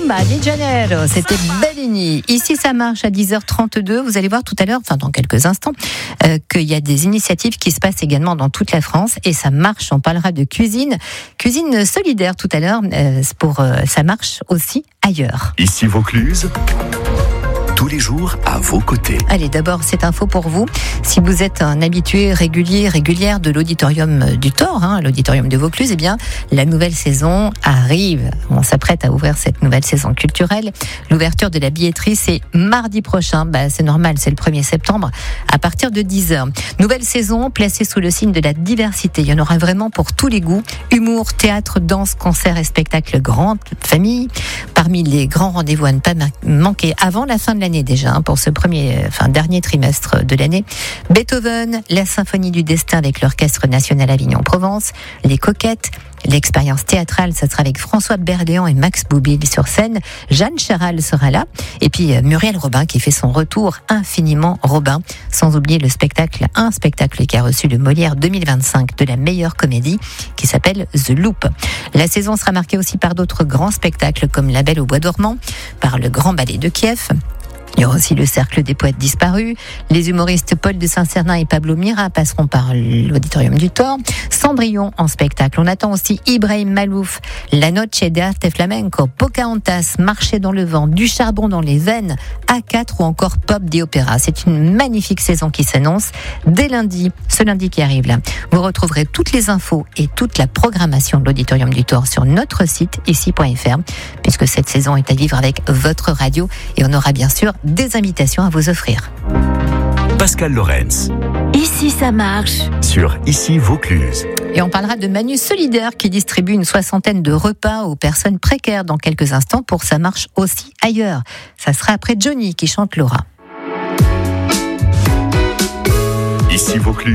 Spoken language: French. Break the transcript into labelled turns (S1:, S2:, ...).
S1: Samba di Janeiro, c'était Bellini. Ici, ça marche à 10h32. Vous allez voir tout à l'heure, enfin dans quelques instants, qu'il y a des initiatives qui se passent également dans toute la France et ça marche. On parlera de cuisine solidaire tout à l'heure. Ça marche aussi ailleurs.
S2: Ici Vaucluse. Tous les jours à vos côtés.
S1: Allez, d'abord, cette info pour vous. Si vous êtes un habitué régulière de l'auditorium du Thor, l'auditorium de Vaucluse, eh bien, la nouvelle saison arrive. On s'apprête à ouvrir cette nouvelle saison culturelle. L'ouverture de la billetterie, c'est mardi prochain. C'est normal, c'est le 1er septembre, à partir de 10h. Nouvelle saison placée sous le signe de la diversité. Il y en aura vraiment pour tous les goûts. Humour, théâtre, danse, concerts et spectacles grande famille. Parmi les grands rendez-vous à ne pas manquer avant la fin de l'année déjà, pour ce dernier trimestre de l'année. Beethoven, la symphonie du destin avec l'Orchestre National Avignon-Provence, les Coquettes, l'expérience théâtrale, ça sera avec François Berléand et Max Boublil sur scène. Jeanne Chéral sera là. Et puis Muriel Robin qui fait son retour, Infiniment Robin. Sans oublier un spectacle qui a reçu le Molière 2025 de la meilleure comédie qui s'appelle The Loop. La saison sera marquée aussi par d'autres grands spectacles comme La Belle au Bois dormant, par le Grand Ballet de Kiev. Il y aura aussi le Cercle des Poètes Disparus. Les humoristes Paul de Saint-Cernin et Pablo Mira passeront par l'auditorium du Thor. Cendrillon en spectacle. On attend aussi Ibrahim Malouf, La Noche d'Arte Flamenco, Pocahontas, Marcher dans le vent, Du charbon dans les veines, A4 ou encore Pop des opéras. C'est une magnifique saison qui s'annonce dès ce lundi qui arrive là. Vous retrouverez toutes les infos et toute la programmation de l'auditorium du Thor sur notre site ici.fr, puisque cette saison est à vivre avec votre radio et on aura bien sûr des invitations à vous offrir.
S2: Pascal Lorenz.
S3: Ici ça marche.
S2: Sur Ici Vaucluse.
S1: Et on parlera de Manu Solidaire qui distribue une 60aine de repas aux personnes précaires dans quelques instants pour Ça marche aussi ailleurs. Ça sera après Johnny qui chante Laura.
S2: Ici Vaucluse.